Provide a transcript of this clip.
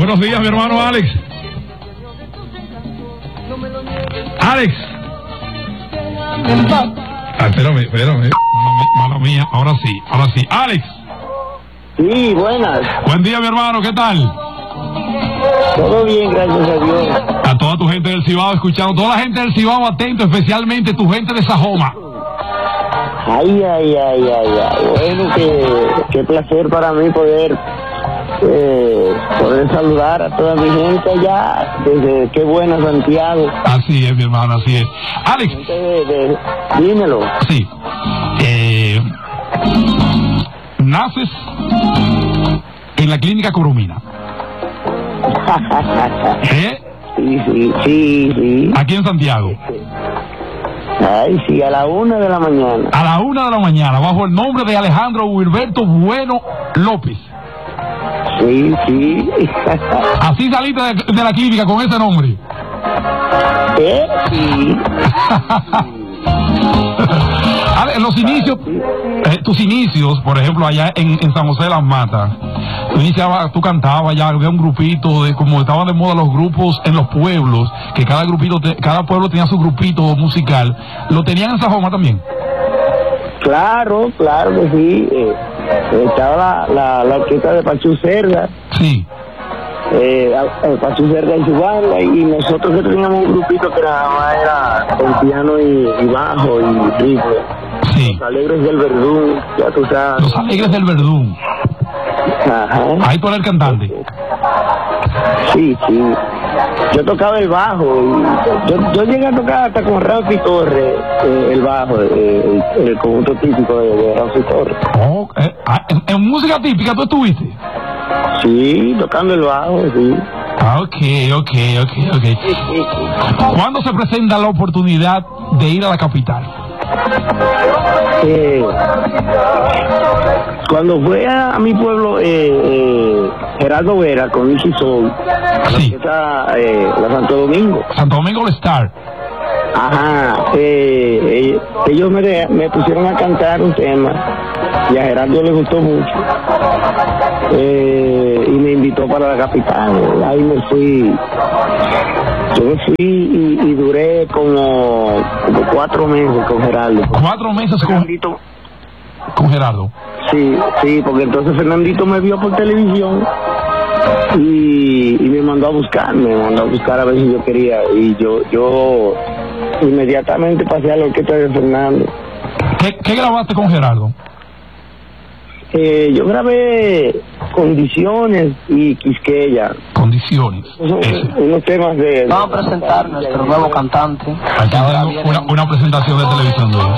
Buenos días, mi hermano Alex. Alex. Espérame. Mala mía, ahora sí. Alex. Sí, buenas. Buen día, mi hermano, ¿qué tal? Todo bien, gracias a Dios. A toda tu gente del Cibao escuchando, toda la gente del Cibao atento, especialmente tu gente de Sajoma. Ay. Bueno, qué placer para mí poder saludar a toda mi gente allá, desde Qué Buena, Santiago. Así es, mi hermano, así es. Alex. Dímelo. Sí. Naces en la clínica Coromina. Sí. Aquí en Santiago. Ay, sí, a la 1 de la mañana. A la 1 de la mañana, bajo el nombre de Alejandro Wilberto Bueno López. Sí. Así saliste de la clínica con ese nombre. Sí. En los inicios, tus inicios, por ejemplo, allá en San José de las Matas, tú cantabas ya, había un grupito, como estaban de moda los grupos en los pueblos, que cada pueblo tenía su grupito musical. ¿Lo tenían en Sajoma también? Claro que sí. Estaba la orquesta de Pachú Cerda. Sí. Pachú Cerda y su banda, y nosotros que teníamos un grupito que nada más era con piano y bajo y ritmo. Sí. Los Alegres del Verdún, ya tú sabes. Los Alegres del Verdún. Ajá. Ahí por el cantante. Sí. Yo tocaba el bajo. Yo llegué a tocar hasta con Rafi Torres, el bajo, el conjunto típico de Rafi Torres. Oh, ¿en música típica tú estuviste? Sí, tocando el bajo, sí. Ok. ¿Cuándo se presenta la oportunidad de ir a la capital? Cuando fue a mi pueblo Gerardo Vera con Nicky Soul, sí. la Santo Domingo All Star. Ajá. Ellos me pusieron a cantar un tema y a Gerardo le gustó mucho, y me invitó para la capital. Ahí me fui. Yo me fui y duré como 4 meses con Gerardo. 4 meses con Gerardo. Sí, porque entonces Fernandito me vio por televisión y me mandó a buscar a ver si yo quería, y yo inmediatamente pasé a la orquesta de Fernando. ¿Qué grabaste con Gerardo? Yo grabé Condiciones y Quisqueya. Condiciones. Unos temas de... Vamos a presentar nuestro nuevo cantante. Aquí tenemos una presentación de televisión de ellos.